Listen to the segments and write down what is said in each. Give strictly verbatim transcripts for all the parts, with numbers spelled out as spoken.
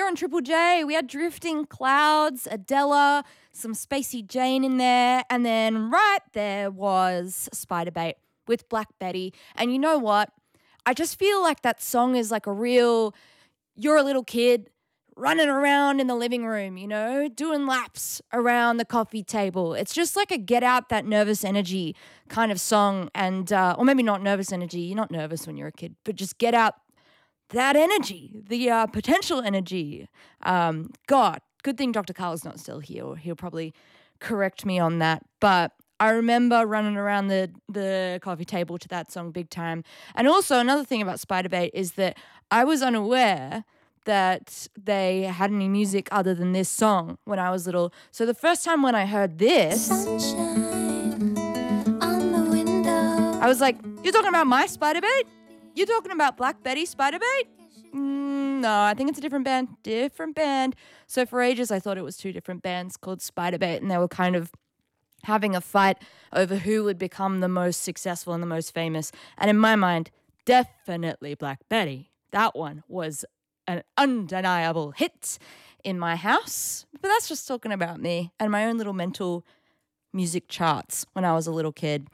here on Triple J. We had Drifting Clouds, Adela, some Spacey Jane in there, and then right there was Spiderbait with Black Betty. And you know what? I just feel like that song is like a real, you're a little kid running around in the living room, you know, doing laps around the coffee table. It's just like a get out that nervous energy kind of song. And, uh, or maybe not nervous energy. You're not nervous when you're a kid, but just get out that energy, the uh, potential energy. Um, God, good thing Doctor Carl's not still here, or he'll probably correct me on that. But I remember running around the, the coffee table to that song big time. And also another thing about Spiderbait is that I was unaware that they had any music other than this song when I was little. So the first time when I heard this, Sunshine on the window. I was like, you're talking about my Spiderbait? You're talking about Black Betty Spiderbait? Mm, no, I think it's a different band. Different band. So for ages, I thought it was two different bands called Spiderbait, and they were kind of having a fight over who would become the most successful and the most famous. And in my mind, definitely Black Betty. That one was an undeniable hit in my house. But that's just talking about me and my own little mental music charts when I was a little kid.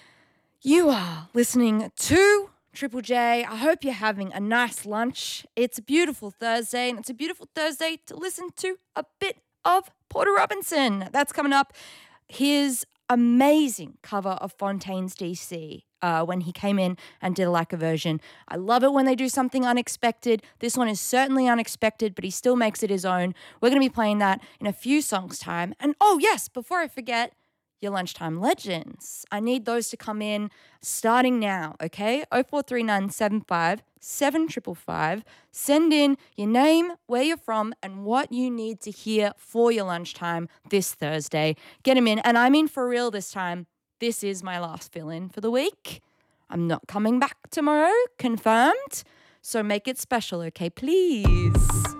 You are listening to Triple J. I hope you're having a nice lunch. It's a beautiful Thursday, and it's a beautiful Thursday to listen to a bit of Porter Robinson. That's coming up. His amazing cover of Fontaine's D C uh, when he came in and did a lacquer version. I love it when they do something unexpected. This one is certainly unexpected, but he still makes it his own. We're going to be playing that in a few songs' time. And oh, yes, before I forget, your lunchtime legends. I need those to come in starting now, okay? oh four three nine seven five seven five five five. Send in your name, where you're from, and what you need to hear for your lunchtime this Thursday. Get them in. And I mean for real this time, this is my last fill-in for the week. I'm not coming back tomorrow, confirmed. So make it special, okay, please.